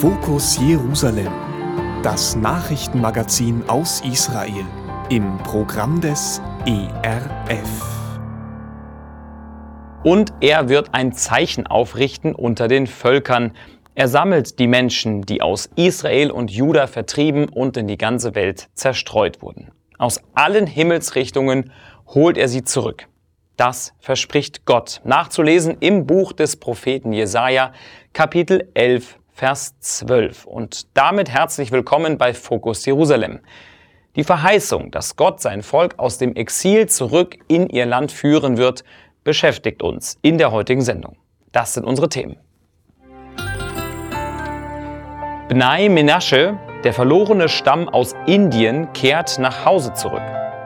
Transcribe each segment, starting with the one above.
Fokus Jerusalem, das Nachrichtenmagazin aus Israel im Programm des ERF. Und er wird ein Zeichen aufrichten unter den Völkern. Er sammelt die Menschen, die aus Israel und Juda vertrieben und in die ganze Welt zerstreut wurden. Aus allen Himmelsrichtungen holt er sie zurück. Das verspricht Gott. Nachzulesen im Buch des Propheten Jesaja, Kapitel 11, Vers 12. Und damit herzlich willkommen bei Fokus Jerusalem. Die Verheißung, dass Gott sein Volk aus dem Exil zurück in ihr Land führen wird, beschäftigt uns in der heutigen Sendung. Das sind unsere Themen. Bnai Menasche, der verlorene Stamm aus Indien, kehrt nach Hause zurück.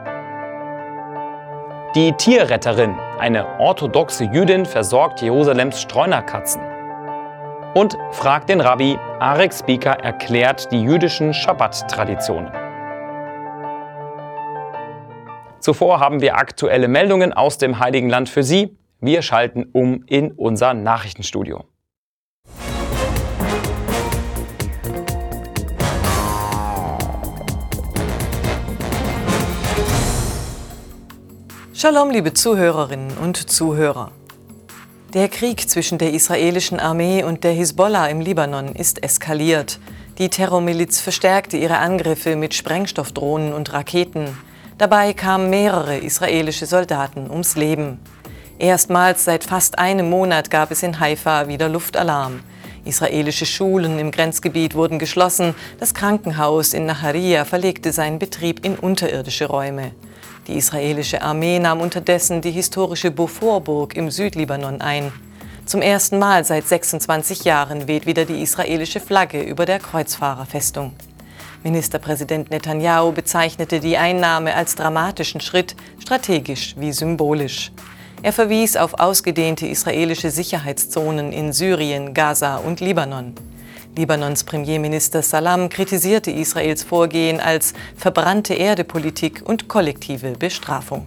Die Tierretterin, eine orthodoxe Jüdin, versorgt Jerusalems Streunerkatzen. Und fragt den Rabbi, Arek Speaker erklärt die jüdischen Schabbat-Traditionen. Zuvor haben wir aktuelle Meldungen aus dem Heiligen Land für Sie. Wir schalten um in unser Nachrichtenstudio. Shalom, liebe Zuhörerinnen und Zuhörer. Der Krieg zwischen der israelischen Armee und der Hisbollah im Libanon ist eskaliert. Die Terrormiliz verstärkte ihre Angriffe mit Sprengstoffdrohnen und Raketen. Dabei kamen mehrere israelische Soldaten ums Leben. Erstmals seit fast einem Monat gab es in Haifa wieder Luftalarm. Israelische Schulen im Grenzgebiet wurden geschlossen. Das Krankenhaus in Nacharia verlegte seinen Betrieb in unterirdische Räume. Die israelische Armee nahm unterdessen die historische Beaufort-Burg im Südlibanon ein. Zum ersten Mal seit 26 Jahren weht wieder die israelische Flagge über der Kreuzfahrerfestung. Ministerpräsident Netanyahu bezeichnete die Einnahme als dramatischen Schritt, strategisch wie symbolisch. Er verwies auf ausgedehnte israelische Sicherheitszonen in Syrien, Gaza und Libanon. Libanons Premierminister Salam kritisierte Israels Vorgehen als verbrannte Erde-Politik und kollektive Bestrafung.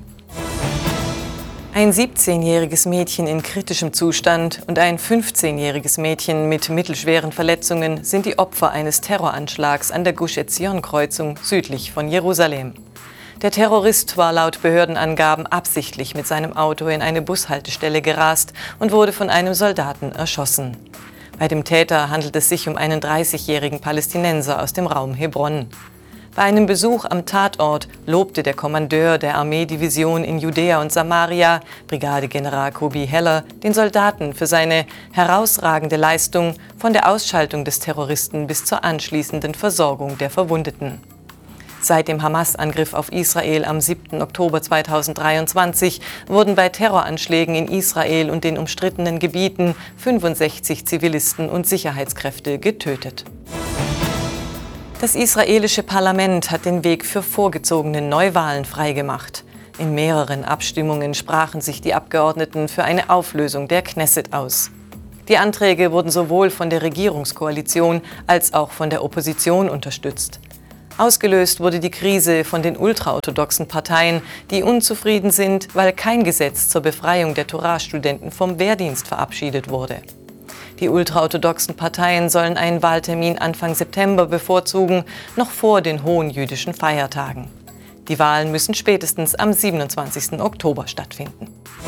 Ein 17-jähriges Mädchen in kritischem Zustand und ein 15-jähriges Mädchen mit mittelschweren Verletzungen sind die Opfer eines Terroranschlags an der Gush Etzion-Kreuzung südlich von Jerusalem. Der Terrorist war laut Behördenangaben absichtlich mit seinem Auto in eine Bushaltestelle gerast und wurde von einem Soldaten erschossen. Bei dem Täter handelt es sich um einen 30-jährigen Palästinenser aus dem Raum Hebron. Bei einem Besuch am Tatort lobte der Kommandeur der Armeedivision in Judäa und Samaria, Brigadegeneral Kobi Heller, den Soldaten für seine herausragende Leistung von der Ausschaltung des Terroristen bis zur anschließenden Versorgung der Verwundeten. Seit dem Hamas-Angriff auf Israel am 7. Oktober 2023 wurden bei Terroranschlägen in Israel und den umstrittenen Gebieten 65 Zivilisten und Sicherheitskräfte getötet. Das israelische Parlament hat den Weg für vorgezogene Neuwahlen freigemacht. In mehreren Abstimmungen sprachen sich die Abgeordneten für eine Auflösung der Knesset aus. Die Anträge wurden sowohl von der Regierungskoalition als auch von der Opposition unterstützt. Ausgelöst wurde die Krise von den ultraorthodoxen Parteien, die unzufrieden sind, weil kein Gesetz zur Befreiung der Torah-Studenten vom Wehrdienst verabschiedet wurde. Die ultraorthodoxen Parteien sollen einen Wahltermin Anfang September bevorzugen, noch vor den hohen jüdischen Feiertagen. Die Wahlen müssen spätestens am 27. Oktober stattfinden.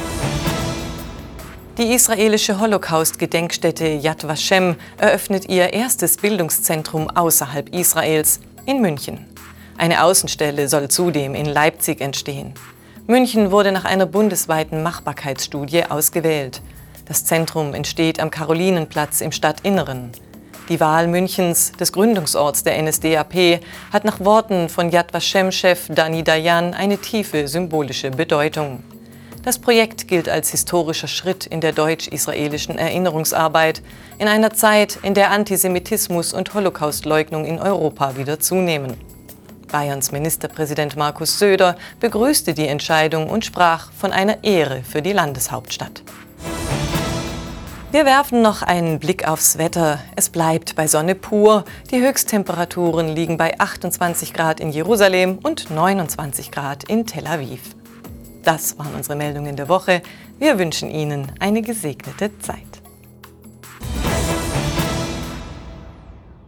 Die israelische Holocaust-Gedenkstätte Yad Vashem eröffnet ihr erstes Bildungszentrum außerhalb Israels in München. Eine Außenstelle soll zudem in Leipzig entstehen. München wurde nach einer bundesweiten Machbarkeitsstudie ausgewählt. Das Zentrum entsteht am Karolinenplatz im Stadtinneren. Die Wahl Münchens, des Gründungsorts der NSDAP, hat nach Worten von Yad Vashem-Chef Dani Dayan eine tiefe symbolische Bedeutung. Das Projekt gilt als historischer Schritt in der deutsch-israelischen Erinnerungsarbeit in einer Zeit, in der Antisemitismus und Holocaustleugnung in Europa wieder zunehmen. Bayerns Ministerpräsident Markus Söder begrüßte die Entscheidung und sprach von einer Ehre für die Landeshauptstadt. Wir werfen noch einen Blick aufs Wetter. Es bleibt bei Sonne pur. Die Höchsttemperaturen liegen bei 28 Grad in Jerusalem und 29 Grad in Tel Aviv. Das waren unsere Meldungen der Woche. Wir wünschen Ihnen eine gesegnete Zeit.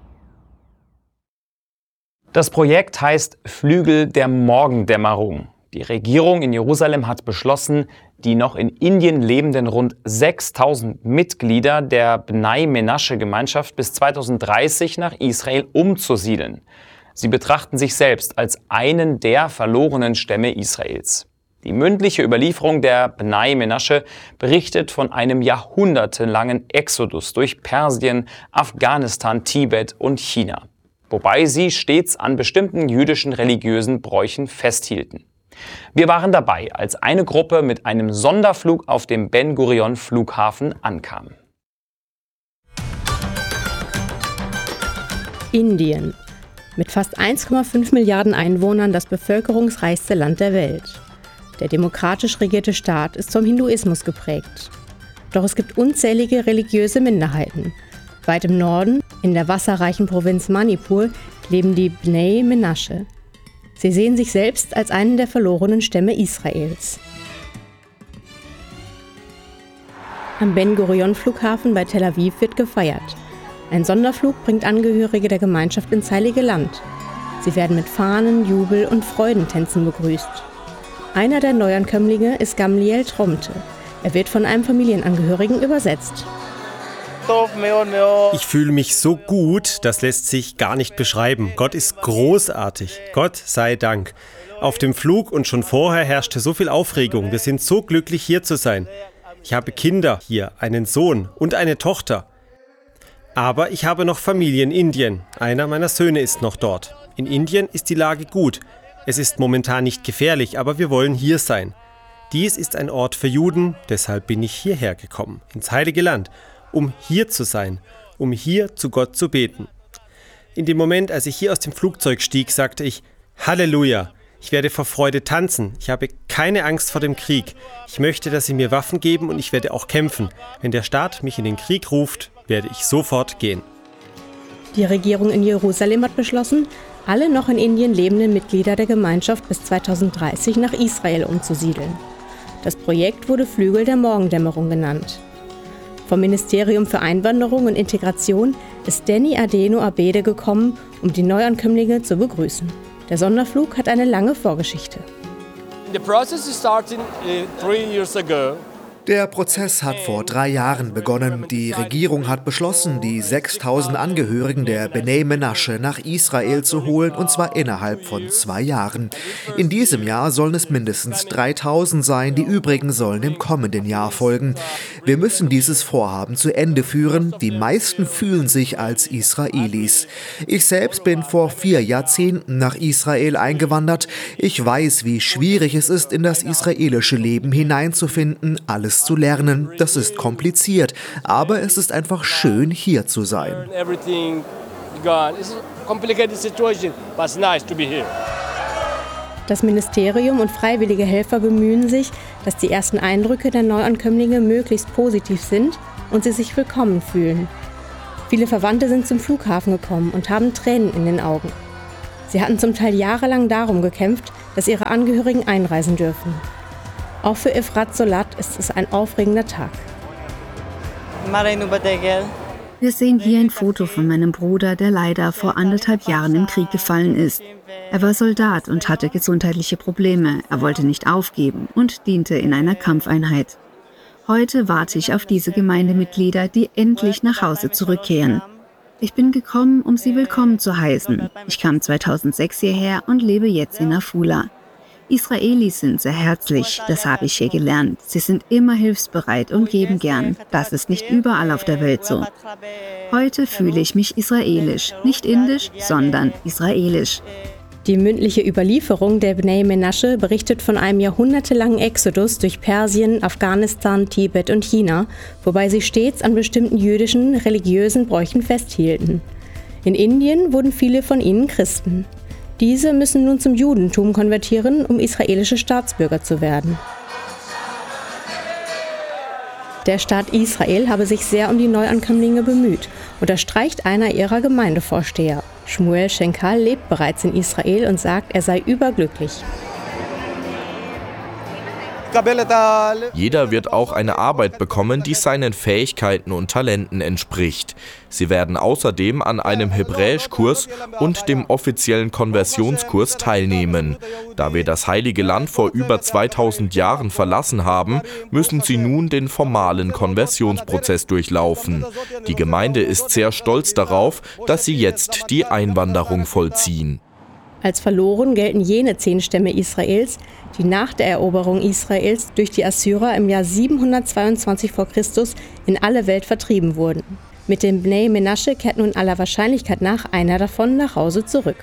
Das Projekt heißt Flügel der Morgendämmerung. Die Regierung in Jerusalem hat beschlossen, die noch in Indien lebenden rund 6.000 Mitglieder der Bnei Menasche-Gemeinschaft bis 2030 nach Israel umzusiedeln. Sie betrachten sich selbst als einen der verlorenen Stämme Israels. Die mündliche Überlieferung der Bnei Menasche berichtet von einem jahrhundertelangen Exodus durch Persien, Afghanistan, Tibet und China, wobei sie stets an bestimmten jüdischen religiösen Bräuchen festhielten. Wir waren dabei, als eine Gruppe mit einem Sonderflug auf dem Ben-Gurion-Flughafen ankam. Indien. Mit fast 1,5 Milliarden Einwohnern das bevölkerungsreichste Land der Welt. Der demokratisch regierte Staat ist vom Hinduismus geprägt. Doch es gibt unzählige religiöse Minderheiten. Weit im Norden, in der wasserreichen Provinz Manipur, leben die Bnei Menasche. Sie sehen sich selbst als einen der verlorenen Stämme Israels. Am Ben-Gurion-Flughafen bei Tel Aviv wird gefeiert. Ein Sonderflug bringt Angehörige der Gemeinschaft ins Heilige Land. Sie werden mit Fahnen, Jubel und Freudentänzen begrüßt. Einer der Neuankömmlinge ist Gamliel Tromte. Er wird von einem Familienangehörigen übersetzt. Ich fühle mich so gut, das lässt sich gar nicht beschreiben. Gott ist großartig. Gott sei Dank. Auf dem Flug und schon vorher herrschte so viel Aufregung. Wir sind so glücklich, hier zu sein. Ich habe Kinder hier, einen Sohn und eine Tochter. Aber ich habe noch Familie in Indien. Einer meiner Söhne ist noch dort. In Indien ist die Lage gut. Es ist momentan nicht gefährlich, aber wir wollen hier sein. Dies ist ein Ort für Juden, deshalb bin ich hierher gekommen, ins Heilige Land, um hier zu sein, um hier zu Gott zu beten. In dem Moment, als ich hier aus dem Flugzeug stieg, sagte ich, Halleluja, ich werde vor Freude tanzen, ich habe keine Angst vor dem Krieg. Ich möchte, dass sie mir Waffen geben und ich werde auch kämpfen. Wenn der Staat mich in den Krieg ruft, werde ich sofort gehen. Die Regierung in Jerusalem hat beschlossen, alle noch in Indien lebenden Mitglieder der Gemeinschaft bis 2030 nach Israel umzusiedeln. Das Projekt wurde Flügel der Morgendämmerung genannt. Vom Ministerium für Einwanderung und Integration ist Danny Adeno Abede gekommen, um die Neuankömmlinge zu begrüßen. Der Sonderflug hat eine lange Vorgeschichte. Der Prozess hat vor 3 Jahren begonnen. Die Regierung hat beschlossen, die 6.000 Angehörigen der Bnei Menasche nach Israel zu holen, und zwar innerhalb von 2 Jahren. In diesem Jahr sollen es mindestens 3.000 sein, die übrigen sollen im kommenden Jahr folgen. Wir müssen dieses Vorhaben zu Ende führen. Die meisten fühlen sich als Israelis. Ich selbst bin vor 4 Jahrzehnten nach Israel eingewandert. Ich weiß, wie schwierig es ist, in das israelische Leben hineinzufinden, alles zu lernen. Das ist kompliziert, aber es ist einfach schön, hier zu sein. Das Ministerium und freiwillige Helfer bemühen sich, dass die ersten Eindrücke der Neuankömmlinge möglichst positiv sind und sie sich willkommen fühlen. Viele Verwandte sind zum Flughafen gekommen und haben Tränen in den Augen. Sie hatten zum Teil jahrelang darum gekämpft, dass ihre Angehörigen einreisen dürfen. Auch für Efrat Solat ist es ein aufregender Tag. Wir sehen hier ein Foto von meinem Bruder, der leider vor 1,5 Jahren im Krieg gefallen ist. Er war Soldat und hatte gesundheitliche Probleme. Er wollte nicht aufgeben und diente in einer Kampfeinheit. Heute warte ich auf diese Gemeindemitglieder, die endlich nach Hause zurückkehren. Ich bin gekommen, um sie willkommen zu heißen. Ich kam 2006 hierher und lebe jetzt in Afula. Israelis sind sehr herzlich, das habe ich hier gelernt. Sie sind immer hilfsbereit und geben gern. Das ist nicht überall auf der Welt so. Heute fühle ich mich israelisch, nicht indisch, sondern israelisch. Die mündliche Überlieferung der Bnei Menasche berichtet von einem jahrhundertelangen Exodus durch Persien, Afghanistan, Tibet und China, wobei sie stets an bestimmten jüdischen, religiösen Bräuchen festhielten. In Indien wurden viele von ihnen Christen. Diese müssen nun zum Judentum konvertieren, um israelische Staatsbürger zu werden. Der Staat Israel habe sich sehr um die Neuankömmlinge bemüht, unterstreicht einer ihrer Gemeindevorsteher. Shmuel Schenkal lebt bereits in Israel und sagt, er sei überglücklich. Jeder wird auch eine Arbeit bekommen, die seinen Fähigkeiten und Talenten entspricht. Sie werden außerdem an einem Hebräischkurs und dem offiziellen Konversionskurs teilnehmen. Da wir das Heilige Land vor über 2000 Jahren verlassen haben, müssen sie nun den formalen Konversionsprozess durchlaufen. Die Gemeinde ist sehr stolz darauf, dass sie jetzt die Einwanderung vollziehen. Als verloren gelten jene 10 Stämme Israels, die nach der Eroberung Israels durch die Assyrer im Jahr 722 v. Chr. in alle Welt vertrieben wurden. Mit dem Bnei Menasche kehrt nun aller Wahrscheinlichkeit nach einer davon nach Hause zurück.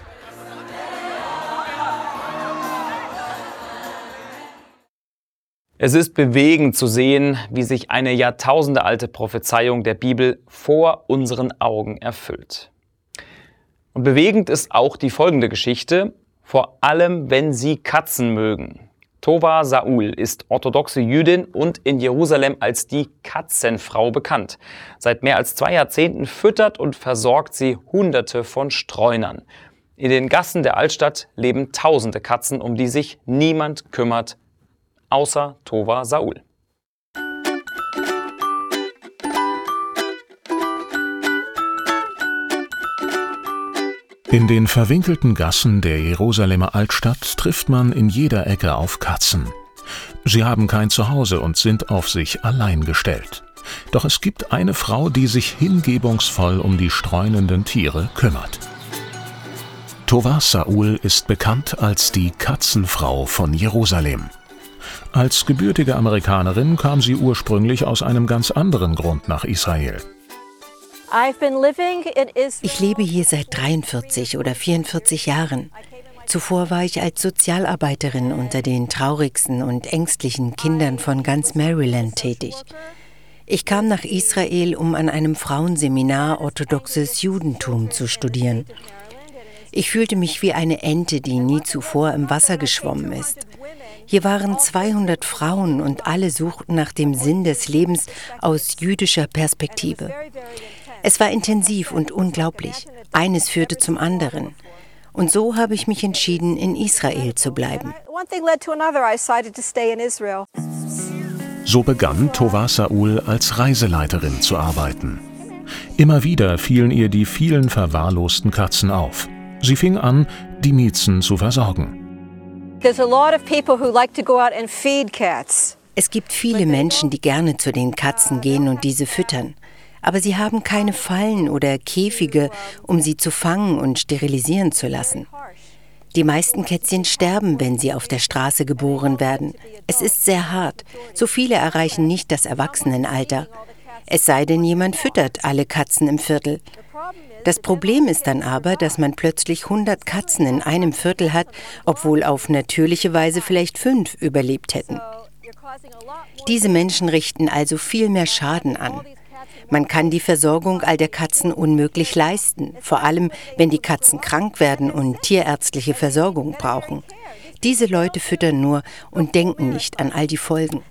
Es ist bewegend zu sehen, wie sich eine jahrtausendealte Prophezeiung der Bibel vor unseren Augen erfüllt. Und bewegend ist auch die folgende Geschichte, vor allem wenn Sie Katzen mögen. Tova Saul ist orthodoxe Jüdin und in Jerusalem als die Katzenfrau bekannt. Seit mehr als 2 Jahrzehnten füttert und versorgt sie Hunderte von Streunern. In den Gassen der Altstadt leben tausende Katzen, um die sich niemand kümmert, außer Tova Saul. In den verwinkelten Gassen der Jerusalemer Altstadt trifft man in jeder Ecke auf Katzen. Sie haben kein Zuhause und sind auf sich allein gestellt. Doch es gibt eine Frau, die sich hingebungsvoll um die streunenden Tiere kümmert. Tova Saul ist bekannt als die Katzenfrau von Jerusalem. Als gebürtige Amerikanerin kam sie ursprünglich aus einem ganz anderen Grund nach Israel. Ich lebe hier seit 43 oder 44 Jahren. Zuvor war ich als Sozialarbeiterin unter den traurigsten und ängstlichen Kindern von ganz Maryland tätig. Ich kam nach Israel, um an einem Frauenseminar orthodoxes Judentum zu studieren. Ich fühlte mich wie eine Ente, die nie zuvor im Wasser geschwommen ist. Hier waren 200 Frauen und alle suchten nach dem Sinn des Lebens aus jüdischer Perspektive. Es war intensiv und unglaublich. Eines führte zum anderen. Und so habe ich mich entschieden, in Israel zu bleiben. So begann Tova Saul als Reiseleiterin zu arbeiten. Immer wieder fielen ihr die vielen verwahrlosten Katzen auf. Sie fing an, die Miezen zu versorgen. Es gibt viele Menschen, die gerne zu den Katzen gehen und diese füttern. Aber sie haben keine Fallen oder Käfige, um sie zu fangen und sterilisieren zu lassen. Die meisten Kätzchen sterben, wenn sie auf der Straße geboren werden. Es ist sehr hart. So viele erreichen nicht das Erwachsenenalter. Es sei denn, jemand füttert alle Katzen im Viertel. Das Problem ist dann aber, dass man plötzlich 100 Katzen in einem Viertel hat, obwohl auf natürliche Weise vielleicht 5 überlebt hätten. Diese Menschen richten also viel mehr Schaden an. Man kann die Versorgung all der Katzen unmöglich leisten, vor allem wenn die Katzen krank werden und tierärztliche Versorgung brauchen. Diese Leute füttern nur und denken nicht an all die Folgen.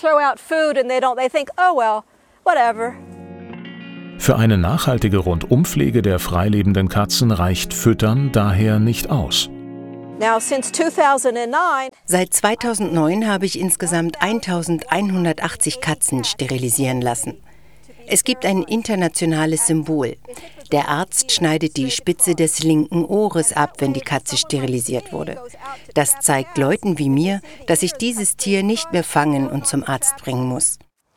Für eine nachhaltige Rundumpflege der freilebenden Katzen reicht Füttern daher nicht aus. Seit 2009 habe ich insgesamt 1180 Katzen sterilisieren lassen. Es gibt ein internationales Symbol. Der Arzt schneidet die Spitze des linken Ohres ab, wenn die Katze sterilisiert wurde. Das zeigt Leuten wie mir, dass ich dieses Tier nicht mehr fangen und zum Arzt bringen muss.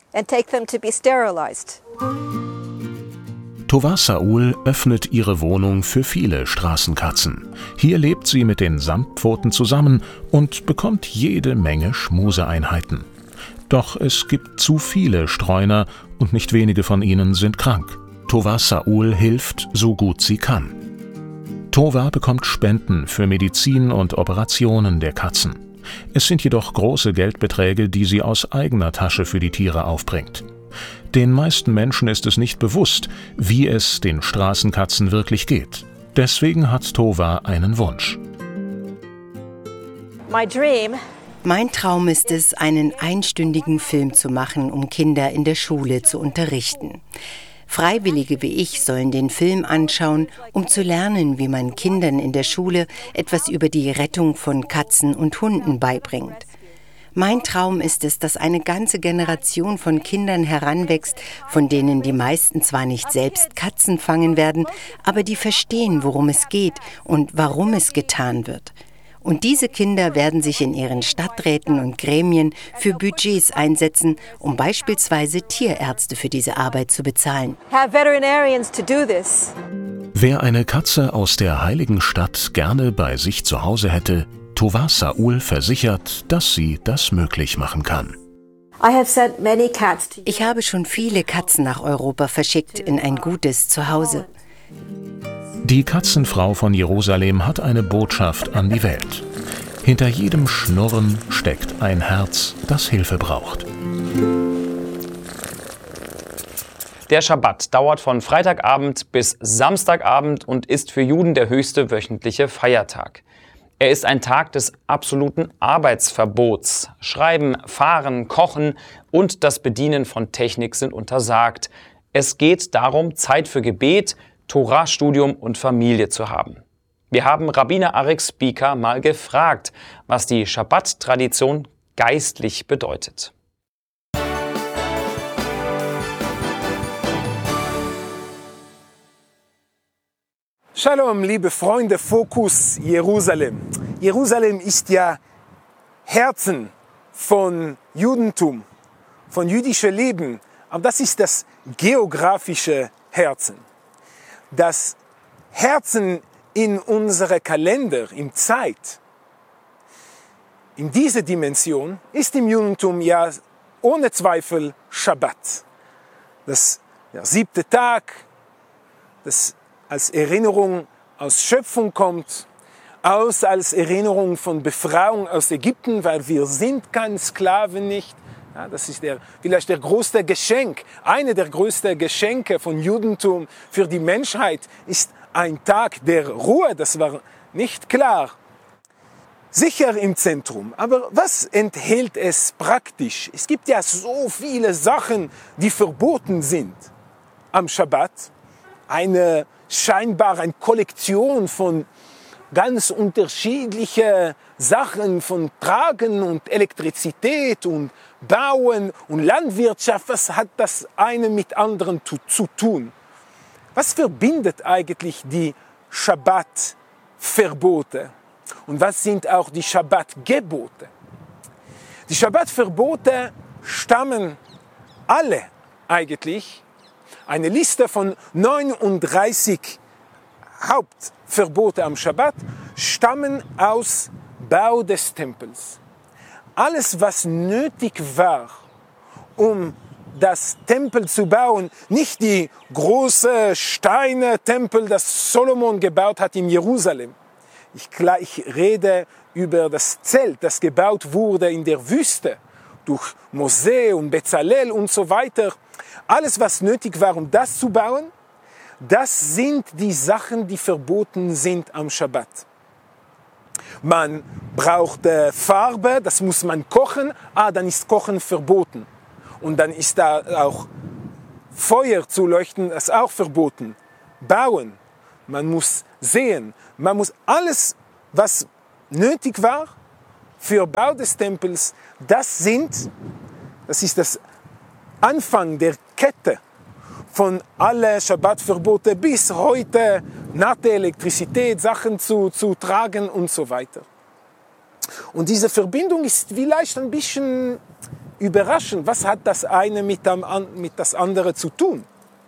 Tova Saul öffnet ihre Wohnung für viele Straßenkatzen. Hier lebt sie mit den Samtpfoten zusammen und bekommt jede Menge Schmuseeinheiten. Doch es gibt zu viele Streuner und nicht wenige von ihnen sind krank. Tova Saul hilft, so gut sie kann. Tova bekommt Spenden für Medizin und Operationen der Katzen. Es sind jedoch große Geldbeträge, die sie aus eigener Tasche für die Tiere aufbringt. Den meisten Menschen ist es nicht bewusst, wie es den Straßenkatzen wirklich geht. Deswegen hat Tova einen Wunsch. Mein Traum ist es, einen einstündigen Film zu machen, um Kinder in der Schule zu unterrichten. Freiwillige wie ich sollen den Film anschauen, um zu lernen, wie man Kindern in der Schule etwas über die Rettung von Katzen und Hunden beibringt. Mein Traum ist es, dass eine ganze Generation von Kindern heranwächst, von denen die meisten zwar nicht selbst Katzen fangen werden, aber die verstehen, worum es geht und warum es getan wird. Und diese Kinder werden sich in ihren Stadträten und Gremien für Budgets einsetzen, um beispielsweise Tierärzte für diese Arbeit zu bezahlen. Wer eine Katze aus der heiligen Stadt gerne bei sich zu Hause hätte, Tova Saul versichert, dass sie das möglich machen kann. Ich habe schon viele Katzen nach Europa verschickt in ein gutes Zuhause. Die Katzenfrau von Jerusalem hat eine Botschaft an die Welt. Hinter jedem Schnurren steckt ein Herz, das Hilfe braucht. Der Schabbat dauert von Freitagabend bis Samstagabend und ist für Juden der höchste wöchentliche Feiertag. Er ist ein Tag des absoluten Arbeitsverbots. Schreiben, Fahren, Kochen und das Bedienen von Technik sind untersagt. Es geht darum, Zeit für Gebet, Torah-Studium und Familie zu haben. Wir haben Rabbiner Arik Spieker mal gefragt, was die Schabbat-Tradition geistlich bedeutet. Shalom, liebe Freunde, Fokus Jerusalem. Jerusalem ist ja Herzen von Judentum, von jüdischem Leben. Aber das ist das geografische Herzen. Das Herzen in unsere Kalender, in Zeit, in dieser Dimension, ist im Judentum ja ohne Zweifel Schabbat. Der 7. Tag, das als Erinnerung aus Schöpfung kommt, als Erinnerung von Befreiung aus Ägypten, weil wir sind keine Sklaven nicht. Ja, das ist vielleicht der größte Geschenk, eine der größten Geschenke von Judentum für die Menschheit ist ein Tag der Ruhe, das war nicht klar. Sicher im Zentrum, aber was enthält es praktisch? Es gibt ja so viele Sachen, die verboten sind am Schabbat. Eine Kollektion von ganz unterschiedlichen Sachen, von Tragen und Elektrizität und Bauen und Landwirtschaft. Was hat das eine mit anderen zu tun? Was verbindet eigentlich die Schabbat-Verbote? Und was sind auch die Schabbat-Gebote? Die Schabbat-Verbote stammen alle eigentlich. Eine Liste von 39 Hauptverbote am Schabbat stammen aus Bau des Tempels. Alles, was nötig war, um das Tempel zu bauen, nicht die große Steine-Tempel, das Solomon gebaut hat in Jerusalem. Ich rede über das Zelt, das gebaut wurde in der Wüste durch Mose und Bezalel und so weiter. Alles, was nötig war, um das zu bauen, das sind die Sachen, die verboten sind am Schabbat. Man braucht Farbe, das muss man kochen, dann ist Kochen verboten. Und dann ist da auch Feuer zu leuchten, das ist auch verboten. Bauen, man muss sehen, man muss alles, was nötig war für Bau des Tempels, das ist das Anfang der Kette von allen Schabbatverboten bis heute, natte Elektrizität, Sachen zu tragen und so weiter. Und diese Verbindung ist vielleicht ein bisschen überraschend. Was hat das eine mit das andere zu tun?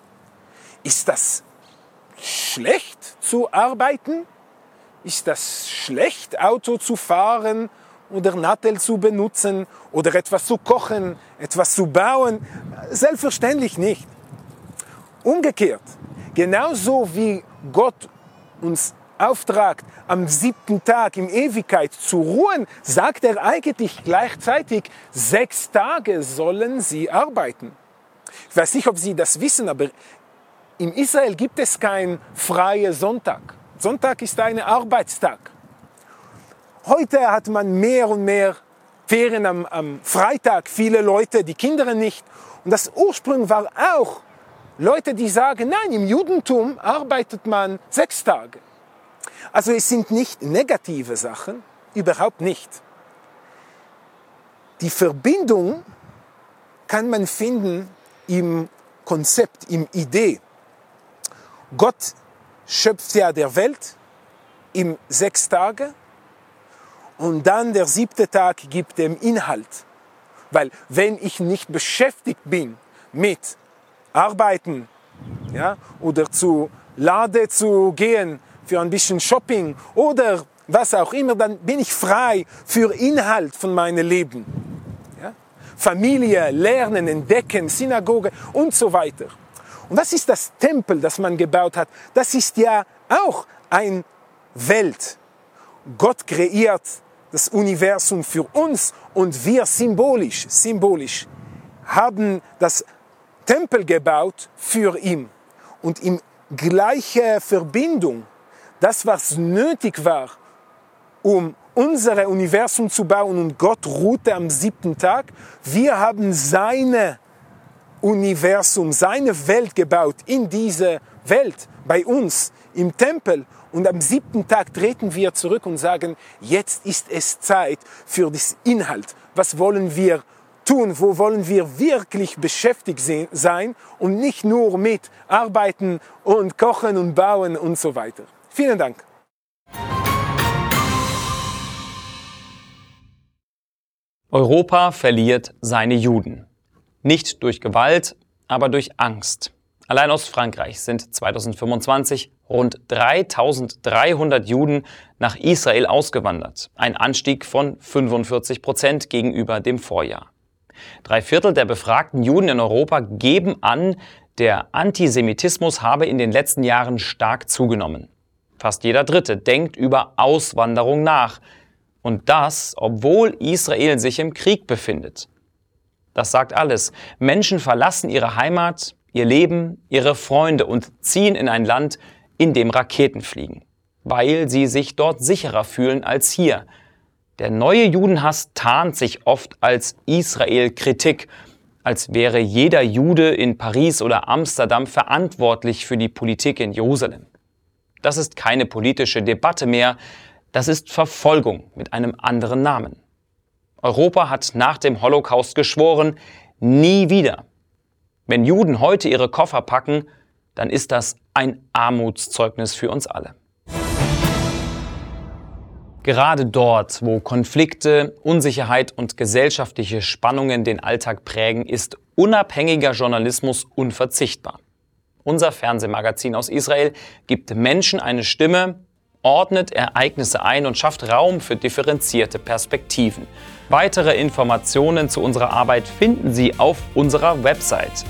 Ist das schlecht zu arbeiten? Ist das schlecht, Auto zu fahren oder Nattel zu benutzen oder etwas zu kochen, etwas zu bauen? Selbstverständlich nicht. Umgekehrt, genauso wie Gott uns auftragt, am 7. Tag in Ewigkeit zu ruhen, sagt er eigentlich gleichzeitig, 6 Tage sollen sie arbeiten. Ich weiß nicht, ob Sie das wissen, aber in Israel gibt es keinen freien Sonntag. Sonntag ist ein Arbeitstag. Heute hat man mehr und mehr Ferien am Freitag, viele Leute, die Kinder nicht. Und das Ursprung war auch Leute, die sagen, nein, im Judentum arbeitet man 6 Tage. Also es sind nicht negative Sachen, überhaupt nicht. Die Verbindung kann man finden im Konzept, im Idee. Gott schöpft ja der Welt in 6 Tagen und dann der 7. Tag gibt dem Inhalt. Weil wenn ich nicht beschäftigt bin mit Arbeiten, ja, oder zu Lade zu gehen für ein bisschen Shopping oder was auch immer, dann bin ich frei für Inhalt von meinem Leben. Ja? Familie, Lernen, Entdecken, Synagoge und so weiter. Und was ist das Tempel, das man gebaut hat? Das ist ja auch eine Welt. Gott kreiert das Universum für uns und wir symbolisch haben das Tempel gebaut für ihn. Und in gleicher Verbindung, das was nötig war, um unser Universum zu bauen und Gott ruhte am 7. Tag, wir haben seine Universum, seine Welt gebaut in diese Welt, bei uns im Tempel. Und am 7. Tag treten wir zurück und sagen, jetzt ist es Zeit für das Inhalt. Was wollen wir tun? Wo wollen wir wirklich beschäftigt sein und nicht nur mit Arbeiten und Kochen und Bauen und so weiter. Vielen Dank. Europa verliert seine Juden. Nicht durch Gewalt, aber durch Angst. Allein aus Frankreich sind 2025 rund 3.300 Juden nach Israel ausgewandert. Ein Anstieg von 45% gegenüber dem Vorjahr. 3/4 der befragten Juden in Europa geben an, der Antisemitismus habe in den letzten Jahren stark zugenommen. Fast jeder Dritte denkt über Auswanderung nach. Und das, obwohl Israel sich im Krieg befindet. Das sagt alles. Menschen verlassen ihre Heimat, ihr Leben, ihre Freunde und ziehen in ein Land, in dem Raketen fliegen, weil sie sich dort sicherer fühlen als hier. Der neue Judenhass tarnt sich oft als Israel-Kritik, als wäre jeder Jude in Paris oder Amsterdam verantwortlich für die Politik in Jerusalem. Das ist keine politische Debatte mehr, das ist Verfolgung mit einem anderen Namen. Europa hat nach dem Holocaust geschworen, nie wieder. Wenn Juden heute ihre Koffer packen, dann ist das ein Armutszeugnis für uns alle. Gerade dort, wo Konflikte, Unsicherheit und gesellschaftliche Spannungen den Alltag prägen, ist unabhängiger Journalismus unverzichtbar. Unser Fernsehmagazin aus Israel gibt Menschen eine Stimme, ordnet Ereignisse ein und schafft Raum für differenzierte Perspektiven. Weitere Informationen zu unserer Arbeit finden Sie auf unserer Website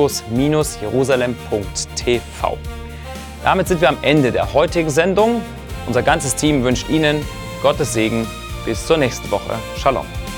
focus-jerusalem.tv. Damit sind wir am Ende der heutigen Sendung. Unser ganzes Team wünscht Ihnen Gottes Segen. Bis zur nächsten Woche. Shalom.